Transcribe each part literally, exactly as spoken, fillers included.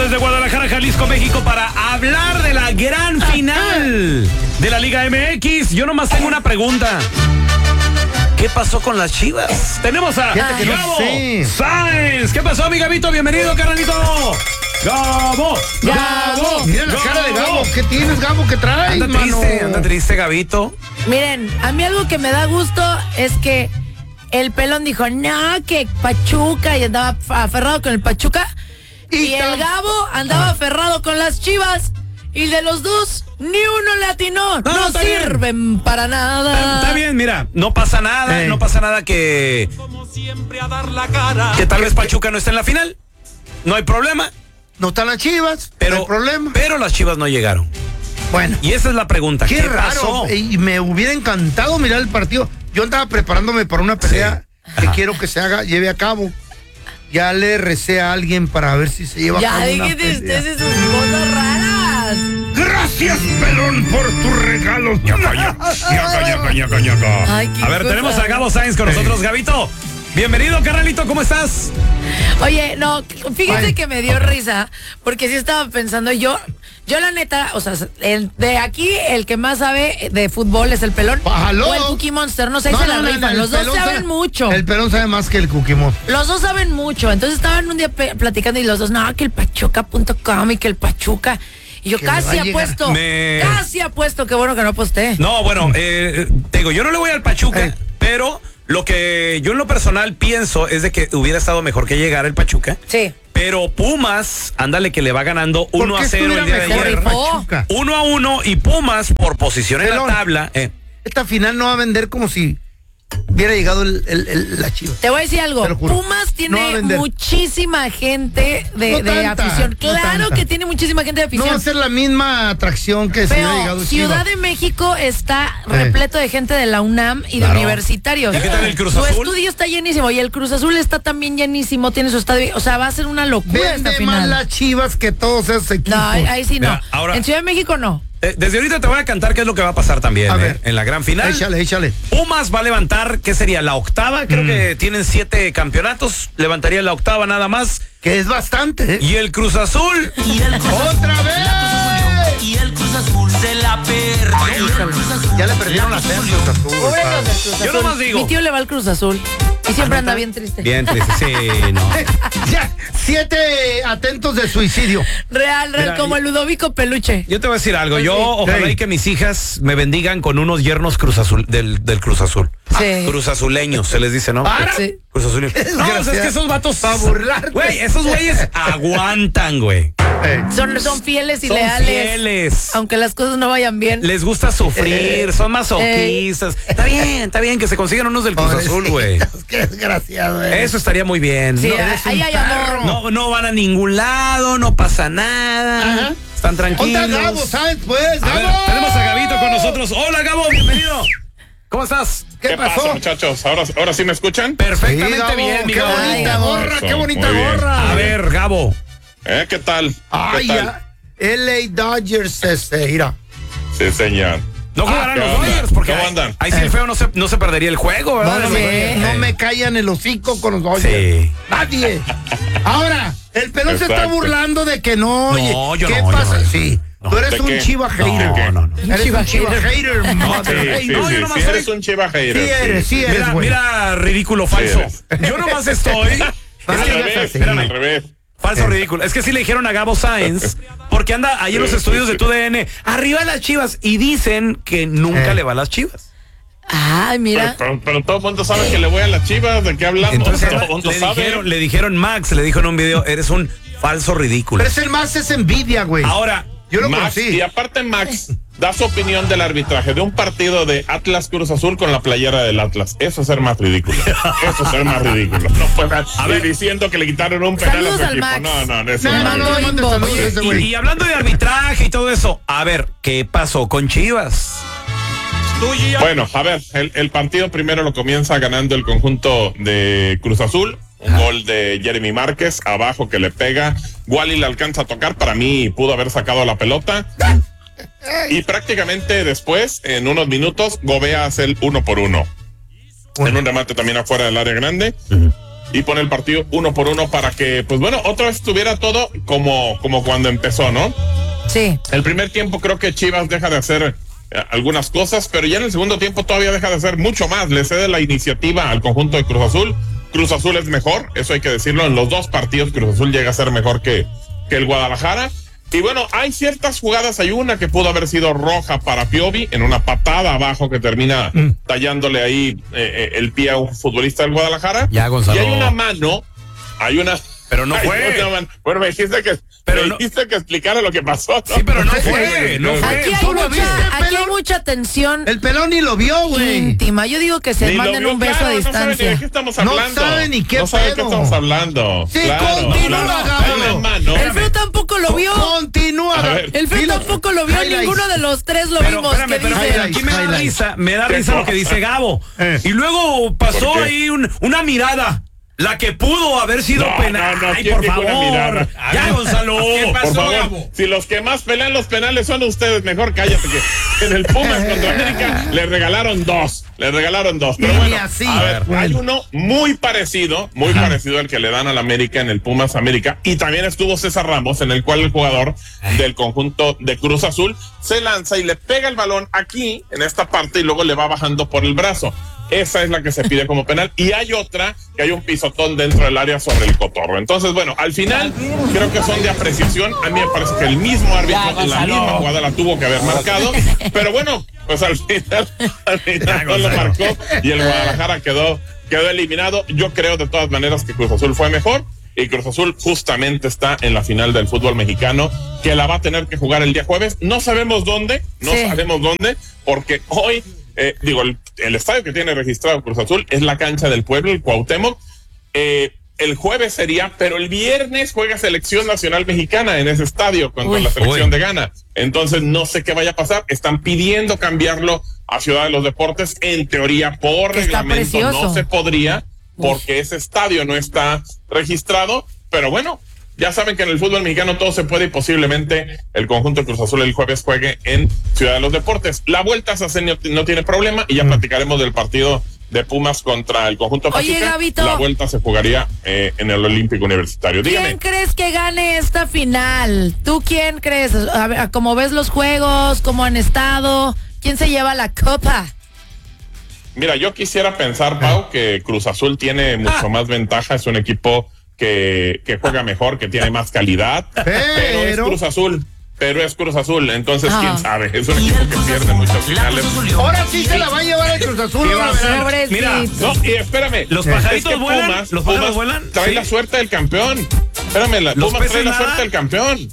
desde Guadalajara, Jalisco, México, para hablar de la gran final de la Liga M X. Yo nomás tengo una pregunta. ¿Qué pasó con las Chivas? Tenemos a Fíjate que Gabo no sé. Sáenz. ¿Qué pasó, mi Gabito? Bienvenido, carnalito. Gabo, Gabo. Mira la cara de Gabo. ¿Qué tienes, Gabo? ¿Qué traes, Anda mano? triste, anda triste, Gabito. Miren, a mí algo que me da gusto es que el pelón dijo, no, que Pachuca, y andaba aferrado con el Pachuca. Y, y el Gabo andaba aferrado con las Chivas. Y de los dos, ni uno le atinó. No, no sirven bien. para nada. Está, está bien, mira, no pasa nada, hey. no pasa nada que... Como siempre a dar la cara. Que tal vez Pachuca no esté en la final. No hay problema. No están las Chivas, pero no hay problema. Pero las Chivas no llegaron. Bueno. Y esa es la pregunta. Qué, ¿Qué raro. pasó? Y me hubiera encantado mirar el partido. Yo andaba preparándome para una pelea sí. que quiero que se haga, lleve a cabo. Ya le recé a alguien para ver si se lleva a cabo. Ya déjate ustedes sus cosas raras. Gracias, pelón, por tus regalos. Ñaca, ñaca, ñaca, ñaca, ñaca. Ay, a ver, cosa. Tenemos a Gabo Sáenz con nosotros. Gabito, bienvenido, carnalito, ¿cómo estás? Oye, no, fíjate Ay. que me dio risa, porque sí estaba pensando yo, yo la neta, o sea, el, de aquí el que más sabe de fútbol es el pelón. Bájalo. O el Cookie Monster, no sé, no, se no, la rifan. No, los dos saben sabe, mucho. El pelón sabe más que el Cookie Monster. Los dos saben mucho, entonces estaban un día platicando y los dos, no, que el Pachuca punto com y que el Pachuca... Y yo casi apuesto, me... casi apuesto, qué bueno que no aposté. No, bueno, eh, te digo, yo no le voy al Pachuca, eh. pero lo que yo en lo personal pienso es de que hubiera estado mejor que llegara el Pachuca. Sí. Pero Pumas, ándale que le va ganando uno a cero el día de ayer. uno a uno y Pumas por posición en la tabla. Eh. Esta final no va a vender como si hubiera llegado el, el, el, la Chiva. Te voy a decir algo. Pumas tiene no muchísima gente de, no de tanta, afición. Claro no que tiene muchísima gente de afición. No va a ser la misma atracción que si hubiera llegado Ciudad Chiva. de México está eh. repleto de gente de la UNAM y claro. de universitarios. ¿Y qué tal el Cruz Su Azul? Su estudio está llenísimo y el Cruz Azul está también llenísimo. Tiene su estadio. O sea, va a ser una locura Vende esta final. más las Chivas que todos esos equipos. No, ahí, ahí sí no. Mira, ahora, en Ciudad de México no. Eh, desde ahorita te voy a cantar qué es lo que va a pasar también a eh, ver, en la gran final. Échale, échale. Pumas va a levantar, ¿qué sería? La octava, creo mm. que tienen siete campeonatos, levantaría la octava nada más. Que es bastante, ¿eh? Y el Cruz Azul. Y el Cruz ¡Otra vez! Y el Cruz Azul se la perdió. Ya le perdieron la Cruz Azul. Pobre los del Cruz Azul. Yo nomás digo. Mi tío le va al Cruz Azul. Y siempre anda bien triste. Bien triste, sí, no. Ya, siete atentos de suicidio. Real, real, Mira, como el Ludovico Peluche. Yo te voy a decir algo. Pues yo, sí. ojalá sí. y que mis hijas me bendigan con unos yernos Cruz Azul, del, del Cruz Azul. Sí. Cruz Azuleños, se les dice, ¿no? ¿Para? Sí. Cruz Azuleños. No, pues es que esos vatos. Para burlar. Güey, esos güeyes aguantan, güey. Eh. Son, son fieles y son leales. Fieles. Aunque las cosas no vayan bien. Les gusta sufrir, eh. son masoquistas. Eh. Está bien, está bien que se consigan unos del Cruz Pobre Azul, güey. Qué desgraciado, eh. Eso estaría muy bien. Sí, no, ahí hay amor. No, no van a ningún lado, no pasa nada. Ajá. Están tranquilos. ¿Dónde Gabo, sabes, pues? A ver, tenemos a Gabito con nosotros. Hola, Gabo, bienvenido. ¿Cómo estás? ¿Qué, ¿Qué pasó? pasa, muchachos? ¿Ahora, ¿Ahora sí me escuchan? Perfectamente sí, Gabo, bien, mi Qué Gabo. bonita gorra, Eso, qué bonita muy gorra. bien. A ver, Gabo. ¿Eh? ¿Qué tal? Ay, ¿Qué tal? ya. L A Dodgers, este, mira. Sí, señor. No jugarán ah, los Dodgers porque ¿Cómo ahí, andan? ahí sí el feo no se, no se perdería el juego, ¿verdad? No, no, sí. me, no me callan el hocico con los Dodgers. Sí. Nadie. Ahora, el pelón Exacto. se está burlando de que no. Oye, No, yo ¿qué no, yo pasa? no. Sí. No. Tú eres ¿De un qué? chiva hater. No, no, no. Eres Chiva un chiva hater, Sí, mother sí, No, sí, yo nomás sí, soy- eres un chiva hater. Sí eres, sí eres, Mira, güey. mira, ridículo falso. eres. Yo nomás estoy. Es Al que, revés, espérame. al revés. Falso Eh. ridículo. Es que sí le dijeron a Gabo Sáenz, porque anda ahí en los Sí, estudios sí, de sí. T U D N, arriba las Chivas, y dicen que nunca Eh. le va a las Chivas. Ay, mira. Pero, pero, pero todo el mundo sabe que le voy a las Chivas. ¿De qué hablamos? Entonces todo el mundo le sabe. dijeron, le dijeron, Max, le dijo en un video, eres un falso ridículo. Pero es el más, es envidia, güey. Ahora, Yo lo Max, conocí. y aparte Max da su opinión del arbitraje de un partido de Atlas Cruz Azul con la playera del Atlas. Eso es ser más ridículo. Eso es ser más ridículo. No puedes ir diciendo que le quitaron un penal Saludos a su al equipo. Max. No, no, no, eso No, es no, más no, ridículo. le mandes Oye, saludos a ese y, güey. y hablando de arbitraje y todo eso, a ver, ¿qué pasó con Chivas? Bueno, a ver, el, el partido primero lo comienza ganando el conjunto de Cruz Azul. Un ah. gol de Jeremy Márquez, abajo que le pega. Wally le alcanza a tocar. Para mí pudo haber sacado la pelota. Y prácticamente después, en unos minutos, Gobea hace el uno por uno. Bueno. En un remate también afuera del área grande. Uh-huh. y pone el partido uno por uno para que, pues bueno, otra vez estuviera todo como, como cuando empezó, ¿no? Sí. El primer tiempo creo que Chivas deja de hacer eh, algunas cosas, pero ya en el segundo tiempo todavía deja de hacer mucho más. Le cede la iniciativa al conjunto de Cruz Azul. Cruz Azul es mejor, eso hay que decirlo. En los dos partidos Cruz Azul llega a ser mejor que, que el Guadalajara. Y bueno, hay ciertas jugadas, hay una que pudo haber sido roja para Piovi, en una patada abajo que termina mm. tallándole ahí eh, el pie a un futbolista del Guadalajara. Ya, Gonzalo. Y hay una mano, hay una... Pero no fue. Ay, no, no, bueno, me dijiste que, pero me no, dijiste que explicara lo que pasó, ¿no? Sí, pero no fue, no fue. Aquí hay, mucha, aquí hay mucha tensión. El pelón ni lo vio, güey. Íntima. Yo digo que se ni manden vio, un beso claro, a distancia. No sabe ni de qué estamos hablando. No sabe ni qué No sabe de qué estamos hablando. Sí, claro. continúa, no, no, Gabo. no, El Feo tampoco lo vio. Continúa. El Feo tampoco lo vio. Highlights. Ninguno de los tres lo pero, vimos. Espérame, pero dice? aquí me da Highlights. risa, me da risa lo que dice Gabo. Eh. Y luego pasó ahí un, una mirada. La que pudo haber sido no, penal. No, no, Ay, por favor. Ya, Gonzalo. ¿Qué pasó, por favor, Gabo? Si los que más pelean los penales son ustedes, mejor cállate, que en el Pumas contra América le regalaron dos. Le regalaron dos. Pero bueno, así. a ver, bueno. Hay uno muy parecido, muy Ajá. parecido al que le dan al América en el Pumas América. Y también estuvo César Ramos, en el cual el jugador Ay. del conjunto de Cruz Azul se lanza y le pega el balón aquí, en esta parte, y luego le va bajando por el brazo. Esa es la que se pide como penal. Y hay otra que hay un pisotón dentro del área sobre el cotorro. Entonces, bueno, al final creo que son de apreciación. A mí me parece que el mismo árbitro ya, en la misma jugada la tuvo que haber marcado. Pero bueno, pues al final, al final no lo marcó y el Guadalajara quedó, quedó eliminado. Yo creo de todas maneras que Cruz Azul fue mejor. Y Cruz Azul justamente está en la final del fútbol mexicano, que la va a tener que jugar el día jueves. No sabemos dónde, no sí. sabemos dónde, porque hoy... Eh, digo, el, el estadio que tiene registrado Cruz Azul es la cancha del pueblo, el Cuauhtémoc. Eh, el jueves sería, pero el viernes juega Selección Nacional Mexicana en ese estadio contra uy, la selección uy. de Ghana. Entonces no sé qué vaya a pasar. Están pidiendo cambiarlo a Ciudad de los Deportes. En teoría, por que reglamento no se podría, porque uy. ese estadio no está registrado. Pero bueno, ya saben que en el fútbol mexicano todo se puede y posiblemente el conjunto de Cruz Azul el jueves juegue en Ciudad de los Deportes. La vuelta a Sacen no tiene problema y ya mm. platicaremos del partido de Pumas contra el conjunto Pachuca. Oye, Gabito, la vuelta se jugaría eh, en el Olímpico Universitario. Dígame. ¿Quién crees que gane esta final? ¿Tú quién crees? A ver, ¿cómo ves los juegos? ¿Cómo han estado? ¿Quién se lleva la copa? Mira, yo quisiera pensar, Pau, que Cruz Azul tiene mucho ah. más ventaja. Es un equipo que, que juega mejor, que tiene más calidad, pero, pero es Cruz Azul, pero es Cruz Azul, entonces ah. quién sabe, es un equipo que pierde muchos finales. Ahora sí se la va a llevar el Cruz Azul. Mira, no, y espérame, los pajaritos es que vuelan, Pumas, los Pumas vuelan, trae sí. la suerte del campeón. Espérame, la, Pumas trae la nada. suerte del campeón.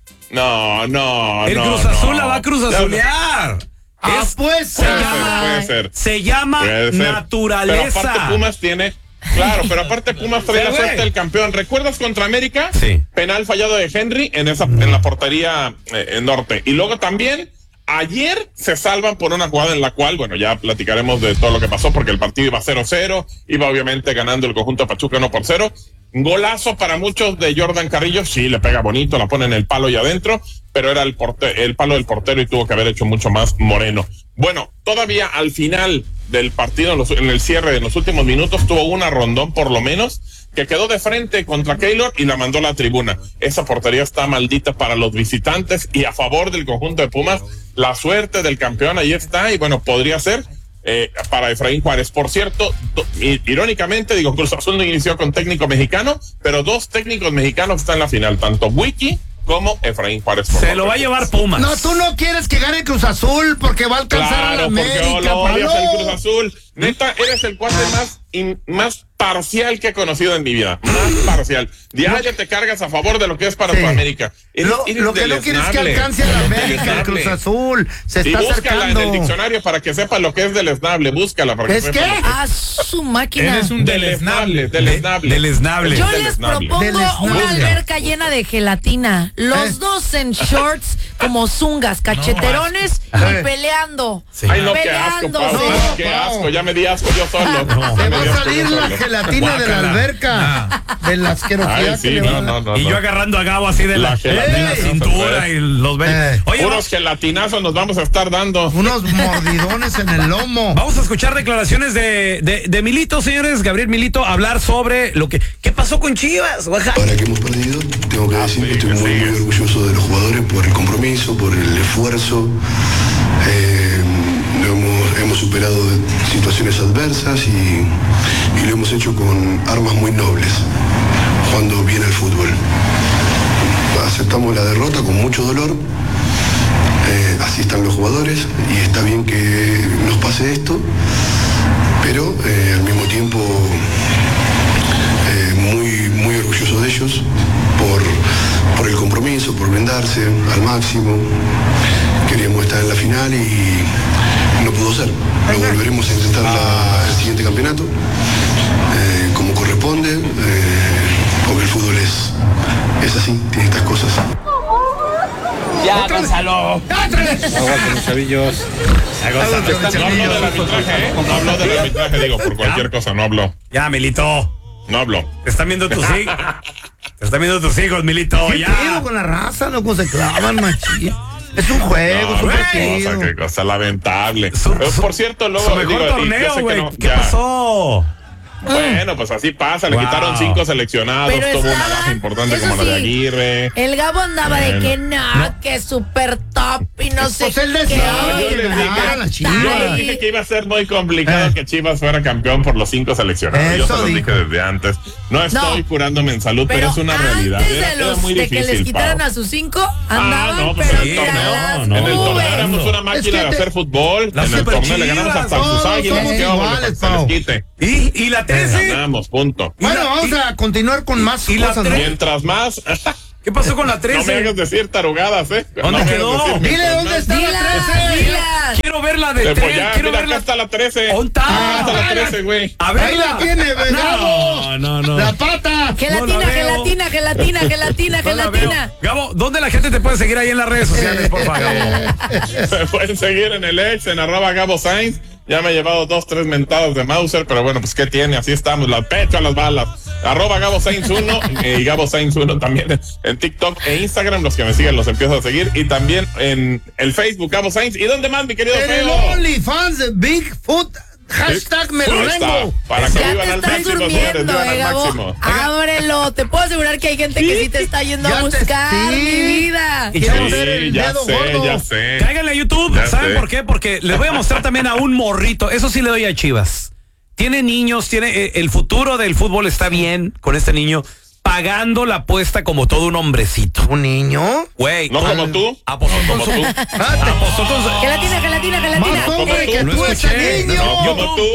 No, no, el no. El Cruz Azul no. la va a Cruz Azulear. Ah, es, pues se llama, puede ser. Se llama puede ser. naturaleza. Pero aparte Pumas tiene, claro, pero aparte Pumas trae la suerte del campeón. ¿Recuerdas contra América? Sí. Penal fallado de Henry en esa, en la portería eh, norte. Y luego también ayer se salvan por una jugada en la cual, bueno, ya platicaremos de todo lo que pasó porque el partido iba cero cero, iba obviamente ganando el conjunto de Pachuca uno por cero. Golazo para muchos de Jordan Carrillo, sí, le pega bonito, la pone en el palo y adentro, pero era el, porte, el palo del portero y tuvo que haber hecho mucho más Moreno. Bueno, todavía al final del partido, en, los, en el cierre de los últimos minutos, tuvo una Rondón por lo menos, que quedó de frente contra Keylor y la mandó a la tribuna. Esa portería está maldita para los visitantes y a favor del conjunto de Pumas. La suerte del campeón ahí está y bueno, podría ser Eh, para Efraín Juárez. Por cierto, do, irónicamente, digo, Cruz Azul no inició con técnico mexicano, pero dos técnicos mexicanos están en la final, tanto Wiki como Efraín Juárez. Se lo va a llevar Pumas. No, tú no quieres que gane Cruz Azul porque va a alcanzar claro, a la América. Porque lo odias el Cruz Azul. Neta, eres el cuate más, in, más parcial que he conocido en mi vida. Más parcial. Diario te cargas a favor de lo que es para sí. tu América. Eres, lo eres lo que no quieres que alcance a la América, el Cruz Azul. Se está y búscala acercando. en el diccionario para que sepa lo que es deleznable. Búscala. Para que ¿Es qué? A su máquina. Eres un deleznable. Deleznable. Deleznable. Yo les propongo deleznable. una alberca llena de gelatina. Los eh. dos en shorts como zungas, cacheterones no, y peleando. Sí. Ay, no, qué asco, Pau, no, qué asco. Ya me di asco yo solo. No, se va a salir la gelatina. gelatina de la Guácala. alberca. De las que no Ay, queda sí, que le no, van a- no, no. Y no. yo agarrando a Gabo así de la, La gelatina, de la no, cintura se y los ve. Eh. Oye, Puros gelatinazos nos vamos a estar dando. Unos mordidones en el lomo. vamos a escuchar declaraciones de, de, de Milito, señores. Gabriel Milito, hablar sobre lo que ¿qué pasó con Chivas? Oaxaca. Ahora que hemos perdido, tengo que decir sí, que estoy que muy, sí. muy orgulloso de los jugadores por el compromiso, por el esfuerzo. Eh, lo hemos, hemos superado situaciones adversas y, y lo hemos hecho con armas muy nobles, jugando bien al fútbol. Aceptamos la derrota con mucho dolor. Eh, así están los jugadores y está bien que nos pase esto, pero eh, al mismo tiempo eh, muy, muy orgulloso de ellos por, por el compromiso, por brindarse al máximo. Queríamos estar en la final y no pudo ser. Lo volveremos a intentar la- el siguiente campeonato, eh, como corresponde, eh, porque el fútbol es, es así, tiene estas cosas. Ya, Gonzalo. No habló del arbitraje, ¿eh? No habló del arbitraje, digo, por cualquier cosa, no habló. Ya, Milito. No habló. Te están viendo tus hijos. Te están viendo tus hijos, Milito. ¿Qué Ya. pedo con la raza, loco? Se clavan, machín. Es un juego, es un No, qué partido. cosa, qué cosa lamentable. Su- Pero, su- por cierto, luego Su mejor digo, y yo torneo, sé que güey. no, ¿Qué ya. pasó? Bueno, pues así pasa, le Wow. quitaron cinco seleccionados, Pero tuvo una estaban- baja importante eso como la de sí, Aguirre. El Gabo andaba Bueno. de que no, que super top y no sé Pues él qué. deseaba Yo les dije- ganar a las Chivas. Yo les dije que iba a ser muy complicado Eh. que Chivas fuera campeón por los cinco seleccionados. Yo Eso se los dije dijo. desde antes. No estoy No. curándome en salud, pero, Pero es una antes realidad. de, Era, era los, muy de que les difícil, quitaran Pau. a sus cinco, Ah, andaban no, pues pero en el tras torneo, las en el torneo nubes. éramos una máquina que de te- hacer fútbol. Las En el super torneo le ganamos Chivas, hasta sus todos águilas. somos ¿Qué hago? iguales, Que se Pau. les quite. ¿Y, y la trece? Ganamos, punto. Y Bueno, la- vamos y- a continuar con más y la cosas, ¿no? tres- Mientras más, ¿Qué pasó con la no me trece? hagas decir tarugadas, ¿eh? ¿Dónde No me hagas quedó? decir Dile mientras dónde más. está la Dilas, trece. dilas. Quiero ver la de Eh, tres. Pues ya, Quiero mira, ver acá la. está la trece. ¿Dónde está? Acá está la trece, güey. A Ahí verla. la tiene, Gabo. No, no, no. La pata. Gelatina, No la veo. gelatina, gelatina, gelatina, No la veo. gelatina. Gabo, ¿dónde la gente te puede seguir ahí en las redes sociales, por favor? Me pueden seguir en el ex, en arroba Gabo Sainz. Ya me he llevado dos, tres mentadas de Mauser, pero bueno, pues ¿qué tiene? Así estamos, la pecho a las balas. Arroba Gabo Sainz uno y Gabo Sainz uno también en TikTok e Instagram. Los que me siguen los empiezo a seguir. Y también en el Facebook Gabo Sainz. ¿Y dónde más, mi querido En el Feo? OnlyFans de Bigfoot. Hashtag me lo Ahí está, vengo. para que Ya vivan te al estás máximo, señores, durmiendo, vivan eh, al Gabo. máximo. Ábrelo. Te puedo asegurar que hay gente que sí te está yendo Ya a te- buscar, sí. mi vida. Y Quiero chavos, ver el Sí, ya dedo sé, gordo. ya sé. cáiganle a YouTube. Ya ¿Saben sé. por qué? Porque les voy a mostrar también a un morrito. Eso sí le doy a Chivas. Tiene niños, tiene eh, el futuro del fútbol está bien con este niño pagando la apuesta como todo un hombrecito. ¿Un niño? Güey, No todo- como tú. Apostó Como tú. Apostó con- Gelatina, gelatina, gelatina. Más hombre tú. que No tú, ese escuché. niño. No como tú.